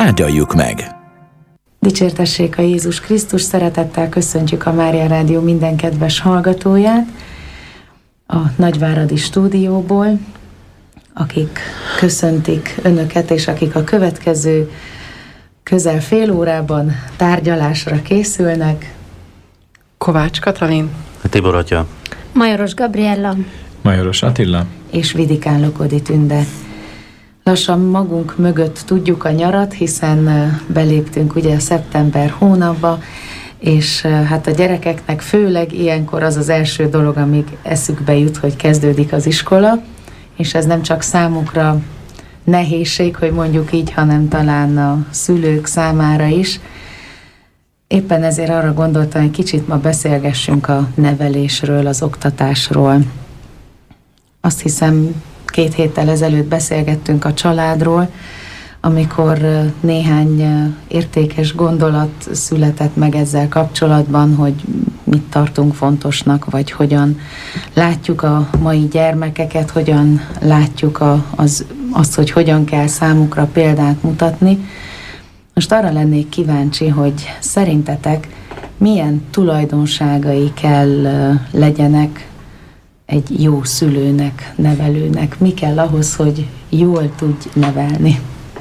tárgyaljuk meg. Dicsértessék a Jézus Krisztus, szeretettel köszöntjük a Mária Rádió minden kedves hallgatóját a Nagyváradi stúdióból, akik köszöntik önöket, és akik a következő közel fél órában tárgyalásra készülnek. Kovács Katalin, Tibor atya, Majoros Gabriella, Majoros Attila és Vidikán Lokodi Tünde. Lassan magunk mögött tudjuk a nyarat, hiszen beléptünk ugye a szeptember hónapba, és hát a gyerekeknek főleg ilyenkor az az első dolog, amíg eszükbe jut, hogy kezdődik az iskola, és ez nem csak számukra nehézség, hogy mondjuk így, hanem talán a szülők számára is. Éppen ezért arra gondoltam, hogy kicsit ma beszélgessünk a nevelésről, az oktatásról. Azt hiszem, 2 héttel ezelőtt beszélgettünk a családról, amikor néhány értékes gondolat született meg ezzel kapcsolatban, hogy mit tartunk fontosnak, vagy hogyan látjuk a mai gyermekeket, hogyan látjuk azt, hogy hogyan kell számukra példát mutatni. Most arra lennék kíváncsi, hogy szerintetek milyen tulajdonságai kell legyenek egy jó szülőnek, nevelőnek? Mi kell ahhoz, hogy jól tudj nevelni?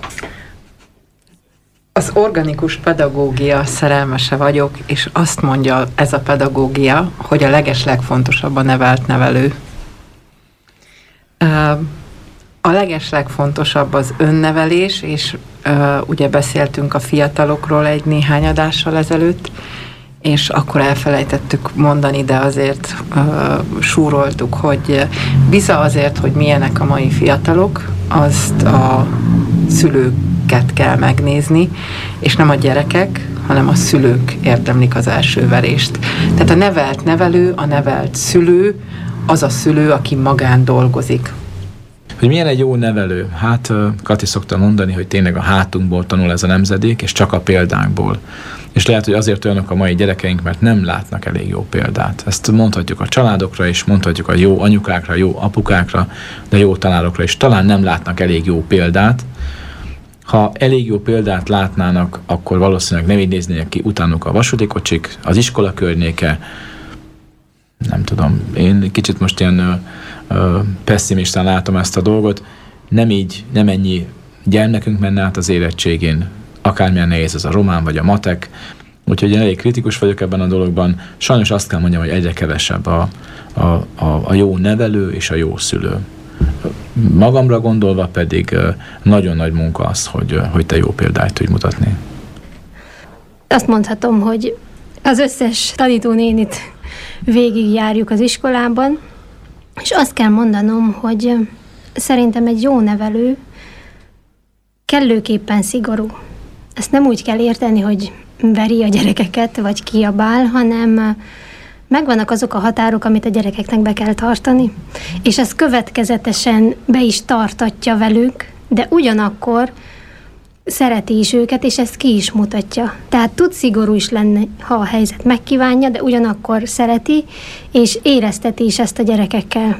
az organikus pedagógia szerelmese vagyok, és azt mondja ez a pedagógia, hogy a legeslegfontosabb a nevelt nevelő. A legeslegfontosabb az önnevelés, és ugye beszéltünk a fiatalokról egy néhány adással ezelőtt, és akkor elfelejtettük mondani, de azért súroltuk, hogy biza azért, hogy milyenek a mai fiatalok, azt a szülőket kell megnézni, és nem a gyerekek, hanem a szülők érdemlik az első verést. Tehát a nevelt nevelő, a nevelt szülő, az a szülő, aki magán dolgozik. Hogy milyen egy jó nevelő? Hát Kati szokta mondani, hogy tényleg a hátunkból tanul ez a nemzedék, és csak a példánkból. És lehet, hogy azért olyanok a mai gyerekeink, mert nem látnak elég jó példát. Ezt mondhatjuk a családokra is, mondhatjuk a jó anyukákra, jó apukákra, de jó tanárokra is. Talán nem látnak elég jó példát. Ha elég jó példát látnának, akkor valószínűleg nem így néznének ki utánuk a vasútikocsik, az iskola környéke. Nem tudom, én kicsit most ilyen pessimistán látom ezt a dolgot. Nem ennyi gyermekünk menne át az érettségén, akármilyen nehéz ez a román vagy a matek, úgyhogy én elég kritikus vagyok ebben a dologban. Sajnos azt kell mondjam, hogy egyre kevesebb a jó nevelő és a jó szülő. Magamra gondolva pedig nagyon nagy munka az, hogy te jó példát tudj mutatni. Azt mondhatom, hogy az összes tanítónénit végigjárjuk az iskolában, és azt kell mondanom, hogy szerintem egy jó nevelő kellőképpen szigorú. Ezt nem úgy kell érteni, hogy veri a gyerekeket, vagy kiabál, hanem megvannak azok a határok, amit a gyerekeknek be kell tartani, és ez következetesen be is tartatja velük, de ugyanakkor szereti is őket, és ezt ki is mutatja. Tehát tud szigorú is lenni, ha a helyzet megkívánja, de ugyanakkor szereti, és érezteti is ezt a gyerekekkel.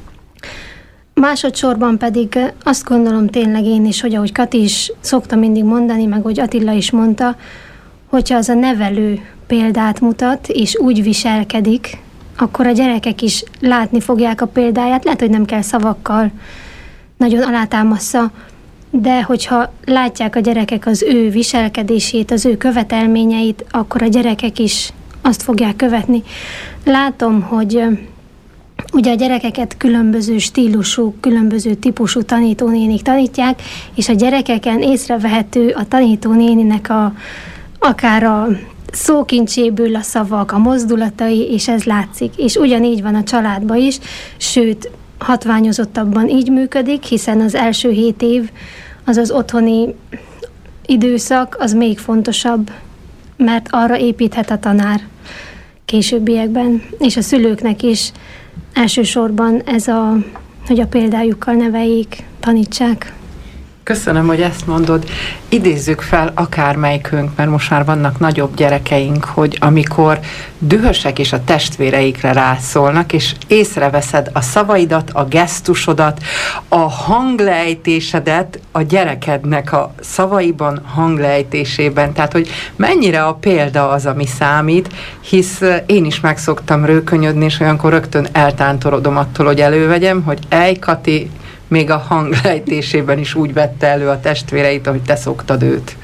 Másodszorban pedig azt gondolom tényleg én is, hogy ahogy Kati is szokta mindig mondani, meg hogy Attila is mondta, hogyha az a nevelő példát mutat, és úgy viselkedik, akkor a gyerekek is látni fogják a példáját. Lehet, hogy nem kell szavakkal nagyon alátámassza, de hogyha látják a gyerekek az ő viselkedését, az ő követelményeit, akkor a gyerekek is azt fogják követni. Látom, hogy ugye a gyerekeket különböző stílusú, különböző típusú tanítónénik tanítják, és a gyerekeken észrevehető a tanítónéninek akár a szókincséből a szavak, a mozdulatai, és ez látszik. És ugyanígy van a családban is, sőt, hatványozottabban így működik, hiszen az első 7 év, az az otthoni időszak, az még fontosabb, mert arra építhet a tanár későbbiekben, és a szülőknek is elsősorban ez hogy a példájukkal neveljék, tanítsák. Köszönöm, hogy ezt mondod. Idézzük fel akármelyikünk, mert most már vannak nagyobb gyerekeink, hogy amikor dühösek és a testvéreikre rászólnak, és észreveszed a szavaidat, a gesztusodat, a hanglejtésedet a gyerekednek a szavaiban, hanglejtésében. Tehát, hogy mennyire a példa az, ami számít, hisz én is meg szoktam rőkönyödni, és olyankor rögtön eltántorodom attól, hogy elővegyem, hogy Kati, még a hanglejtésében is úgy vette elő a testvéreit, ahogy te szoktad őt.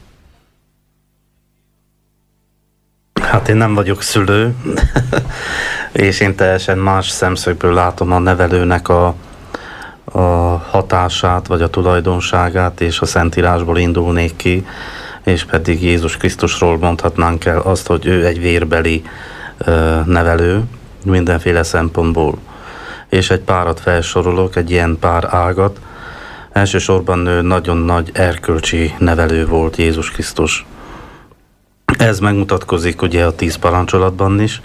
Hát én nem vagyok szülő, és én teljesen más szemszögből látom a nevelőnek a hatását, vagy a tulajdonságát, és a Szentírásból indulnék ki, és pedig Jézus Krisztusról mondhatnánk el azt, hogy ő egy vérbeli nevelő mindenféle szempontból. És egy párat felsorolok, egy ilyen pár ágat. Elsősorban ő nagyon nagy erkölcsi nevelő volt, Jézus Krisztus. Ez megmutatkozik ugye a 10 parancsolatban is.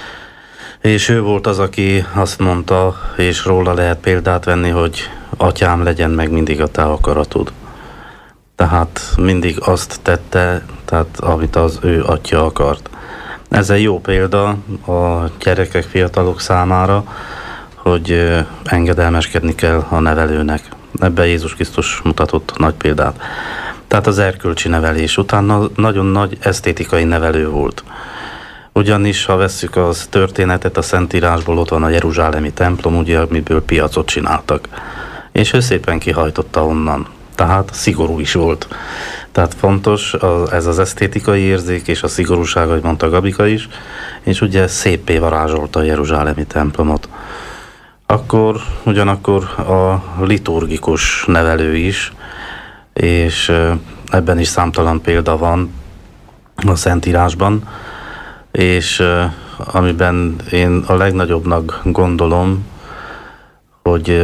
És ő volt az, aki azt mondta, és róla lehet példát venni, hogy atyám, legyen meg mindig a te akaratod. Tehát mindig azt tette, tehát amit az ő atya akart. Ez egy jó példa a gyerekek, fiatalok számára, hogy engedelmeskedni kell a nevelőnek. Ebben Jézus Krisztus mutatott nagy példát. Tehát az erkölcsi nevelés utána nagyon nagy esztétikai nevelő volt. Ugyanis, ha vesszük az történetet, a Szentírásból ott van a jeruzsálemi templom, ugye, amiből piacot csináltak. És ő szépen kihajtotta onnan. Tehát szigorú is volt. Tehát fontos ez az esztétikai érzék és a szigorúság, ahogy mondta Gabika is, és ugye széppé varázsolta a jeruzsálemi templomot. Akkor ugyanakkor a liturgikus nevelő is, és ebben is számtalan példa van a Szentírásban, és amiben én a legnagyobbnak gondolom, hogy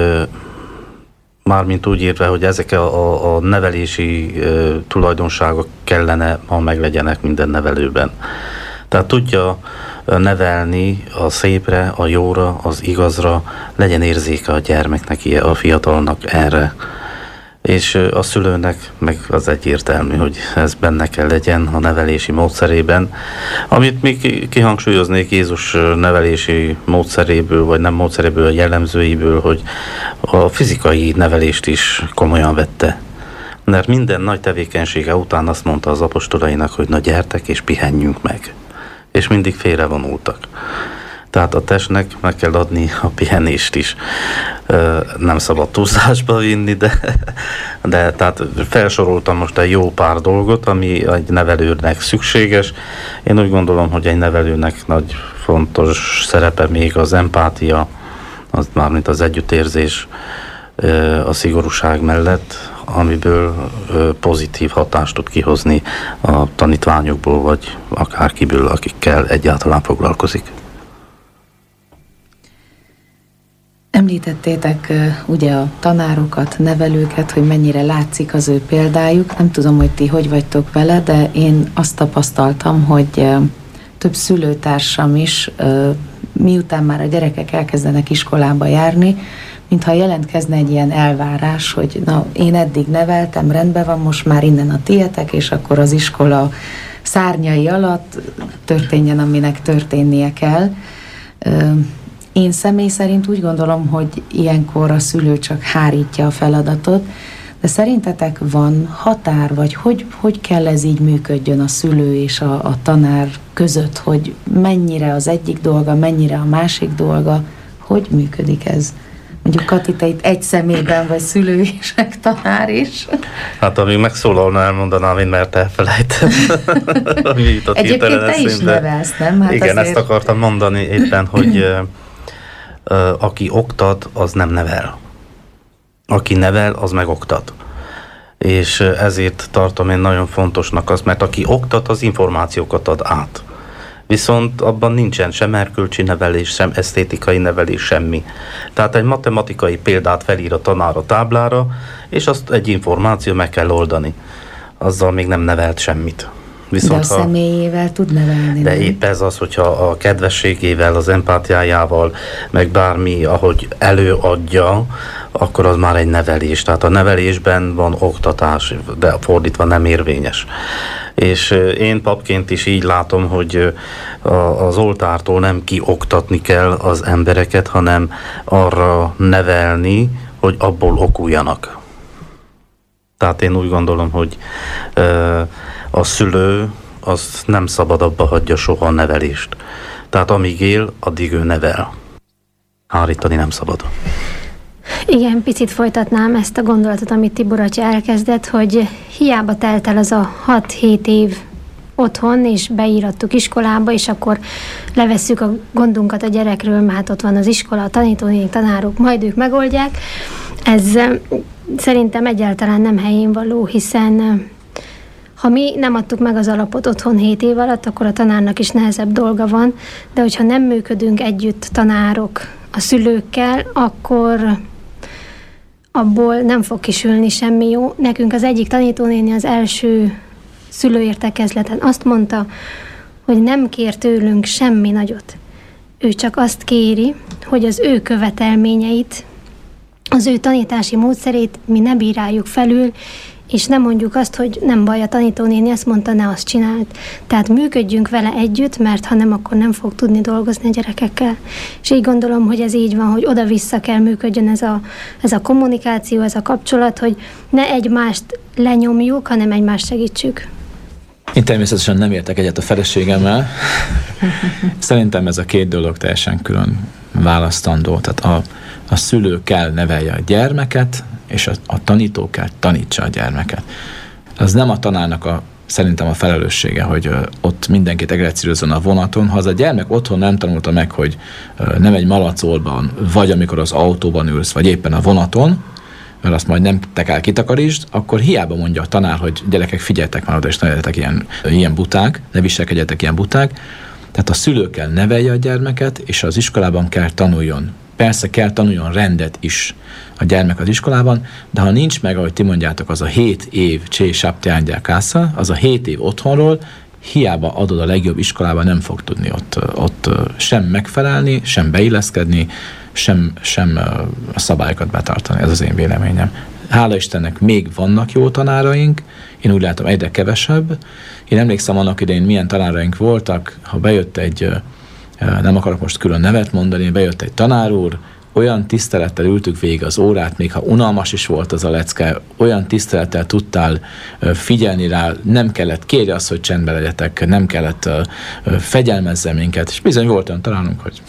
mármint úgy írva, hogy ezek a nevelési tulajdonságok kellene, ha meglegyenek minden nevelőben. Tehát tudja nevelni a szépre, a jóra, az igazra, legyen érzéke a gyermeknek, a fiatalnak erre. És a szülőnek meg az egyértelmű, hogy ez benne kell legyen a nevelési módszerében. Amit még kihangsúlyoznék Jézus nevelési módszeréből, vagy nem módszeréből, a jellemzőiből, hogy a fizikai nevelést is komolyan vette. Mert minden nagy tevékenysége után azt mondta az apostolainak, hogy na gyertek és pihenjünk meg. És mindig félrevonultak. Tehát a testnek meg kell adni a pihenést is. Nem szabad túlzásba vinni, de tehát felsoroltam most egy jó pár dolgot, ami egy nevelőnek szükséges. Én úgy gondolom, hogy egy nevelőnek nagy fontos szerepe még az empátia, az mármint az együttérzés a szigorúság mellett, amiből pozitív hatást tud kihozni a tanítványokból, vagy akárkiből, akikkel egyáltalán foglalkozik. Említettétek ugye a tanárokat, nevelőket, hogy mennyire látszik az ő példájuk. Nem tudom, hogy ti hogy vagytok vele, de én azt tapasztaltam, hogy több szülőtársam is, miután már a gyerekek elkezdenek iskolába járni, mintha jelentkezne egy ilyen elvárás, hogy na, én eddig neveltem, rendben van, most már innen a tietek, és akkor az iskola szárnyai alatt történjen, aminek történnie kell. Én személy szerint úgy gondolom, hogy ilyenkor a szülő csak hárítja a feladatot, de szerintetek van határ, vagy hogy kell ez így működjön a szülő és a tanár között, hogy mennyire az egyik dolga, mennyire a másik dolga, hogy működik ez? Mondjuk Kati, te itt egy személyben vagy szülő is, meg tanár is. Hát amíg megszólalna, elmondanám, én mert elfelejtem. Egyébként te is nevelsz, nem? Hát igen, ezt akartam mondani éppen, hogy aki oktat, az nem nevel. Aki nevel, az megoktat. És ezért tartom én nagyon fontosnak azt, mert aki oktat, az információkat ad át. Viszont abban nincsen sem erkölcsi nevelés, sem esztétikai nevelés, semmi. Tehát egy matematikai példát felír a tanár a táblára, és azt egy információ meg kell oldani. Azzal még nem nevelt semmit. Viszont de a személyével tud nevelni. De épp ez az, hogyha a kedvességével, az empátiájával, meg bármi, ahogy előadja akkor az már egy nevelés. Tehát a nevelésben van oktatás, de fordítva nem érvényes. És én papként is így látom, hogy az oltártól nem kioktatni kell az embereket, hanem arra nevelni, hogy abból okuljanak. Tehát én úgy gondolom, hogy a szülő az nem szabad abba hagyja soha a nevelést. Tehát amíg él, addig ő nevel. Hárítani nem szabad. Igen, picit folytatnám ezt a gondolatot, amit Tibor atya elkezdett, hogy hiába telt el az a 6-7 év otthon, és beírattuk iskolába, és akkor levesszük a gondunkat a gyerekről, mert hát ott van az iskola, a tanítónék, tanárok, majd ők megoldják. Ez szerintem egyáltalán nem helyén való, hiszen ha mi nem adtuk meg az alapot otthon 7 év alatt, akkor a tanárnak is nehezebb dolga van, de hogyha nem működünk együtt tanárok a szülőkkel, akkor abból nem fog kisülni semmi jó. Nekünk az egyik tanítónéni az első szülőértekezleten azt mondta, hogy nem kér tőlünk semmi nagyot. Ő csak azt kéri, hogy az ő követelményeit, az ő tanítási módszerét mi ne bíráljuk felül, és nem mondjuk azt, hogy nem baj, a tanítónéni ezt mondta, ne azt csináld. Tehát működjünk vele együtt, mert ha nem, akkor nem fog tudni dolgozni a gyerekekkel. És így gondolom, hogy ez így van, hogy oda-vissza kell működjön ez a kommunikáció, ez a kapcsolat, hogy ne egymást lenyomjuk, hanem egymást segítsük. Én természetesen nem értek egyet a feleségemmel. Szerintem ez a két dolog teljesen külön választandó. Tehát a szülő kell nevelje a gyermeket, és a tanító kell tanítsa a gyermeket. Az nem a tanárnak szerintem a felelőssége, hogy ott mindenkit egrecírőzzön a vonaton. Ha az a gyermek otthon nem tanulta meg, hogy nem egy malacolban, vagy amikor az autóban ülsz, vagy éppen a vonaton, mert azt majd nem te kell kitakarítsd, akkor hiába mondja a tanár, hogy gyerekek, figyeljetek már oda, és ne legyetek ilyen buták, ne viselkedjetek ilyen buták. Tehát a szülő kell nevelje a gyermeket, és az iskolában kell tanuljon. Persze kell tanuljon rendet is a gyermek az iskolában, de ha nincs meg, ahogy ti mondjátok, az a 7 év csé saptjángyá kásza, az a 7 év otthonról, hiába adod a legjobb iskolában, nem fog tudni ott sem megfelelni, sem beilleszkedni, sem a szabályokat betartani. Ez az én véleményem. Hála Istennek még vannak jó tanáraink, én úgy látom egyre kevesebb. Én emlékszem annak idején milyen tanáraink voltak, ha bejött nem akarok most külön nevet mondani, bejött egy tanár úr, olyan tisztelettel ültük végig az órát, még ha unalmas is volt az a lecke, olyan tisztelettel tudtál figyelni rá, nem kellett kérni azt, hogy csendben legyetek, nem kellett fegyelmezze minket, és bizony volt olyan tanárunk, hogy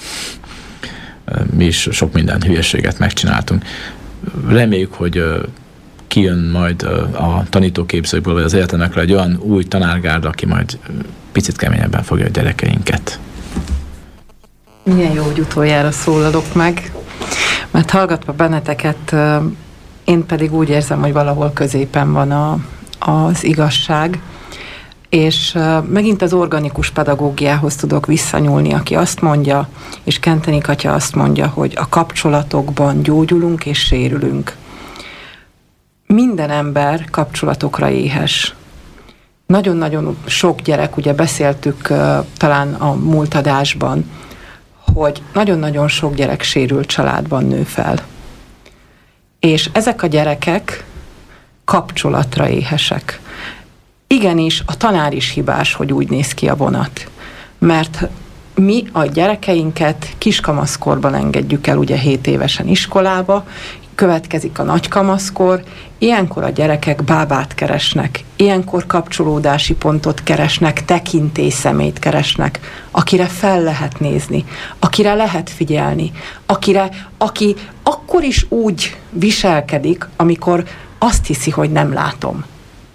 mi is sok minden hülyeséget megcsináltunk. Reméljük, hogy kijön majd a tanítóképzőkből, vagy az egyetemekről egy olyan új tanárgárda, aki majd picit keményebben fogja a gyerekeinket. Milyen jó, hogy utoljára szólalok meg, mert hallgatva benneteket, én pedig úgy érzem, hogy valahol középen van az igazság, és megint az organikus pedagógiához tudok visszanyúlni, aki azt mondja, és Kentenik atya azt mondja, hogy a kapcsolatokban gyógyulunk és sérülünk. Minden ember kapcsolatokra éhes. Nagyon-nagyon sok gyerek, ugye beszéltük talán a múlt adásban, hogy nagyon-nagyon sok gyerek sérült családban nő fel. És ezek a gyerekek kapcsolatra éhesek. Igenis, a tanár is hibás, hogy úgy néz ki a vonat. Mert mi a gyerekeinket kiskamaszkorban engedjük el, ugye 7 évesen iskolába, következik a nagykamaszkor, ilyenkor a gyerekek bábát keresnek, ilyenkor kapcsolódási pontot keresnek, tekintélyszemét keresnek, akire fel lehet nézni, akire lehet figyelni, aki akkor is úgy viselkedik, amikor azt hiszi, hogy nem látom.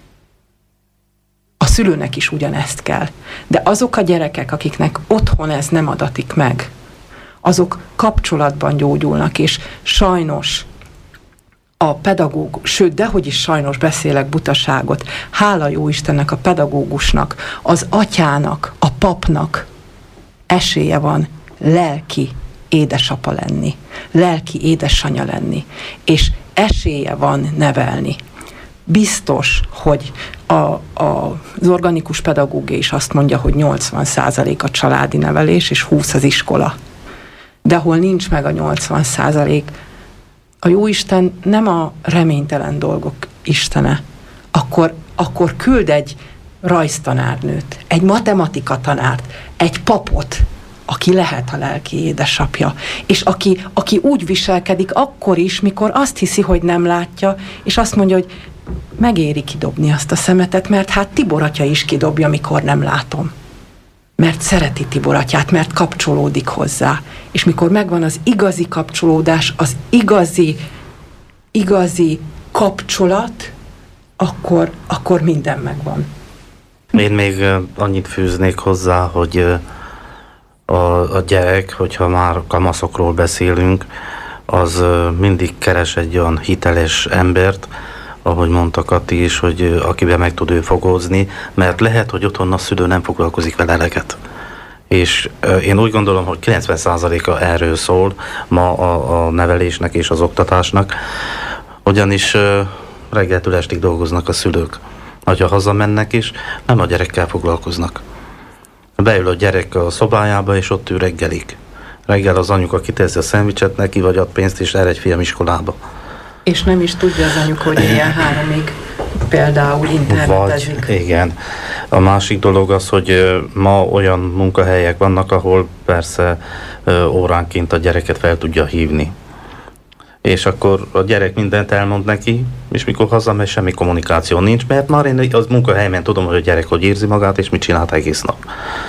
A szülőnek is ugyanezt kell. De azok a gyerekek, akiknek otthon ez nem adatik meg, azok kapcsolatban gyógyulnak, és sajnos a pedagógus, sőt, dehogy is sajnos beszélek butaságot, hála jó Istennek, a pedagógusnak, az atyának, a papnak esélye van lelki édesapa lenni, lelki édesanya lenni, esélye van nevelni. Biztos, hogy az organikus pedagógia is azt mondja, hogy 80% a családi nevelés, és 20% az iskola. De hol nincs meg a 80%, a Jóisten nem a reménytelen dolgok istene, akkor küld egy rajztanárnőt, egy matematika tanárt, egy papot, aki lehet a lelki édesapja, és aki úgy viselkedik akkor is, mikor azt hiszi, hogy nem látja, és azt mondja, hogy megéri kidobni azt a szemetet, mert hát Tibor atya is kidobja, mikor nem látom. Mert szereti Tibor atyát, mert kapcsolódik hozzá. És mikor megvan az igazi kapcsolódás, az igazi kapcsolat, akkor minden megvan. Én még annyit fűznék hozzá, hogy a gyerek, hogyha már kamaszokról beszélünk, az mindig keres egy olyan hiteles embert, ahogy mondta Kati is, hogy akiben meg tud ő fogózni, mert lehet, hogy otthon a szülő nem foglalkozik vele eleget. És én úgy gondolom, hogy 90%-a erről szól ma a nevelésnek és az oktatásnak, ugyanis reggeltől estig dolgoznak a szülők. Ha hazamennek is, nem a gyerekkel foglalkoznak. Beül a gyerek a szobájába, és ott ő reggelik. Reggel az anyuka kiteszi a szendvicset neki, vagy ad pénzt, és el egy fiam iskolába. És nem is tudja az anyuka, hogy ilyen 3-ig például internetezik. Vagy, igen. A másik dolog az, hogy ma olyan munkahelyek vannak, ahol persze óránként a gyereket fel tudja hívni. És akkor a gyerek mindent elmond neki, és mikor hazamegy, semmi kommunikáció nincs, mert már én az munkahelyen tudom, hogy a gyerek hogy érzi magát, és mit csinált egész nap.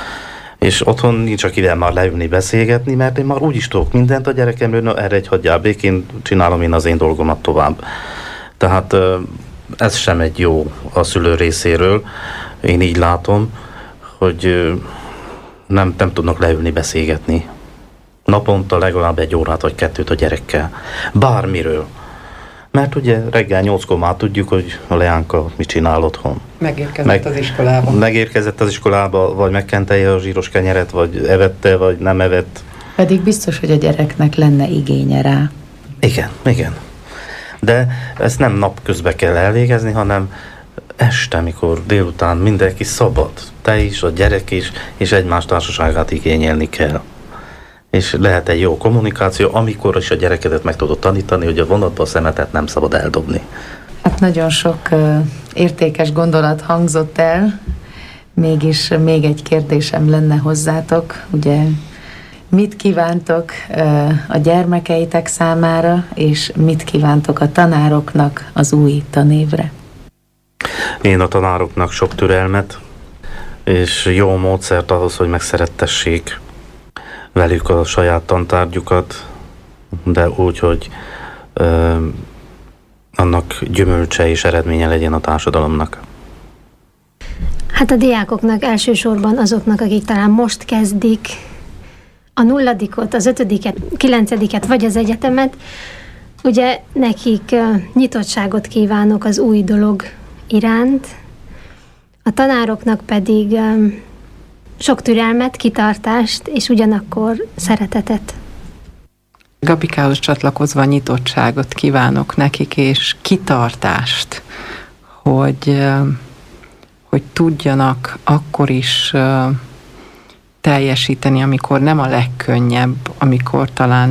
És otthon nincs akivel már leülni, beszélgetni, mert én már úgyis tudok mindent a gyerekemről, na erre hagyjál békén, csinálom én az én dolgomat tovább. Tehát ez sem egy jó a szülő részéről. Én így látom, hogy nem tudnak leülni, beszélgetni. Naponta legalább 1 órát vagy 2 a gyerekkel. Bármiről. Mert ugye reggel 8-kor már tudjuk, hogy a Leánka mit csinál otthon. Megérkezett az iskolába. Megérkezett az iskolába, vagy megkentelje a zsíros kenyeret, vagy evette, vagy nem evett. Pedig biztos, hogy a gyereknek lenne igénye rá. Igen. De ezt nem napközben kell elvégezni, hanem este, mikor délután mindenki szabad. Te is, a gyerek is, és egymás társaságát igényelni kell. És lehet egy jó kommunikáció, amikor is a gyerekedet meg tudod tanítani, hogy a vonatban a szemetet nem szabad eldobni. Hát nagyon sok értékes gondolat hangzott el, mégis még egy kérdésem lenne hozzátok. Ugye mit kívántok a gyermekeitek számára, és mit kívántok a tanároknak az új tanévre? Én a tanároknak sok türelmet, és jó módszert ahhoz, hogy megszerettessék velük a saját tantárgyukat, de úgy, hogy annak gyümölcse és eredménye legyen a társadalomnak. Hát a diákoknak elsősorban azoknak, akik talán most kezdik a 0., az 5., 9. vagy az egyetemet, ugye nekik nyitottságot kívánok az új dolog iránt, a tanároknak pedig sok türelmet, kitartást, és ugyanakkor szeretetet. Gabikához csatlakozva nyitottságot kívánok nekik, és kitartást, hogy tudjanak akkor is teljesíteni, amikor nem a legkönnyebb, amikor talán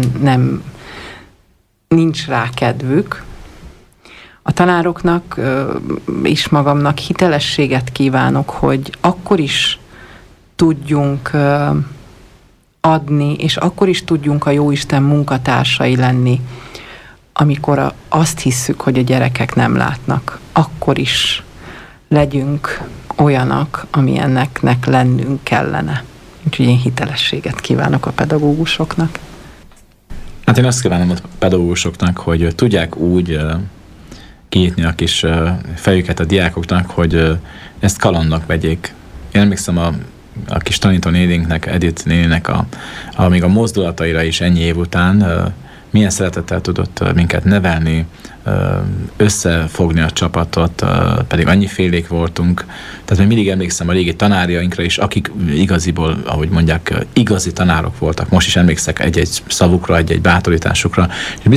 nincs rá kedvük. A tanároknak és magamnak hitelességet kívánok, hogy akkor is tudjunk adni, és akkor is tudjunk a Jóisten munkatársai lenni, amikor azt hisszük, hogy a gyerekek nem látnak. Akkor is legyünk olyanak, amilyeneknek lennünk kellene. Úgyhogy én hitelességet kívánok a pedagógusoknak. Hát én azt kívánom a pedagógusoknak, hogy tudják úgy kinyitni a kis fejüket a diákoknak, hogy ezt kalandnak vegyék. Én emlékszem a kis tanító néninknek, Edith néninek még a mozdulataira is ennyi év után milyen szeretettel tudott minket nevelni, összefogni a csapatot, pedig annyi félék voltunk. Tehát még mindig emlékszem a régi tanárjainkra is, akik igaziból, ahogy mondják, igazi tanárok voltak. Most is emlékszek egy-egy szavukra, egy-egy bátorításukra. És